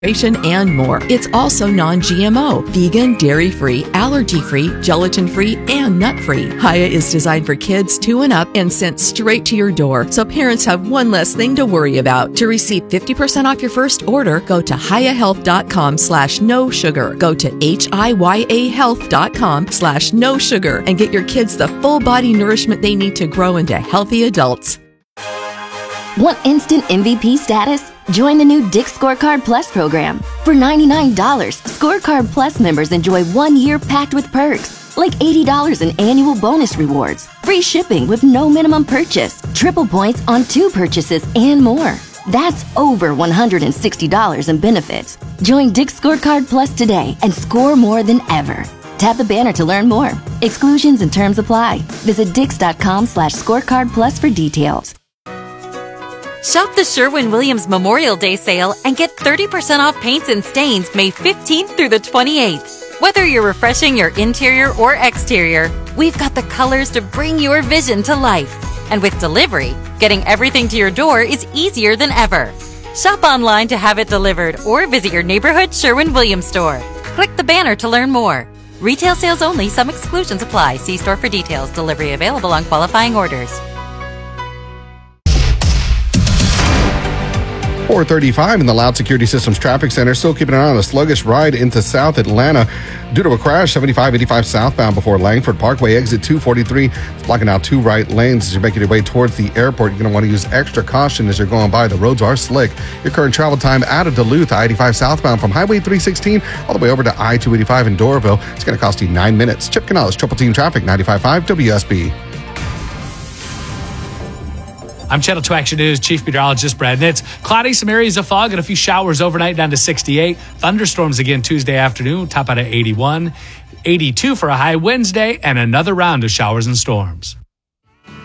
and more. It's also non-GMO, vegan, dairy-free, allergy-free, gelatin-free, and nut-free. Hiya is designed for kids 2 and up and sent straight to your door, so parents have one less thing to worry about. To receive 50% off your first order, go to hiyahealth.com/no sugar. Go to hiyahealth.com/no sugar and get your kids the full body nourishment they need to grow into healthy adults. Want instant MVP status? Join the new Dick's Scorecard Plus program. For $99, Scorecard Plus members enjoy 1 year packed with perks, like $80 in annual bonus rewards, free shipping with no minimum purchase, triple points on 2 purchases, and more. That's over $160 in benefits. Join Dick's Scorecard Plus today and score more than ever. Tap the banner to learn more. Exclusions and terms apply. Visit dix.com/scorecard plus for details. Shop the Sherwin-Williams Memorial Day sale and get 30% off paints and stains May 15th through the 28th. Whether you're refreshing your interior or exterior, we've got the colors to bring your vision to life. And with delivery, getting everything to your door is easier than ever. Shop online to have it delivered or visit your neighborhood Sherwin-Williams store. Click the banner to learn more. Retail sales only. Some exclusions apply. See store for details. Delivery available on qualifying orders. 435 in the Loud Security Systems Traffic Center. Still keeping an eye on a sluggish ride into South Atlanta due to a crash, 7585 southbound before Langford Parkway, exit 243. It's blocking out 2 right lanes as you're making your way towards the airport. You're going to want to use extra caution as you're going by. The roads are slick. Your current travel time out of Duluth, I-85 southbound from Highway 316 all the way over to I-285 in Doraville. It's going to cost you 9 minutes. Chip Canales, Triple Team Traffic, 95.5 WSB. I'm Channel 2 Action News Chief Meteorologist Brad Nitz. Cloudy, some areas of fog, and a few showers overnight down to 68. Thunderstorms again Tuesday afternoon, top out at 81. 82 for a high Wednesday, and another round of showers and storms.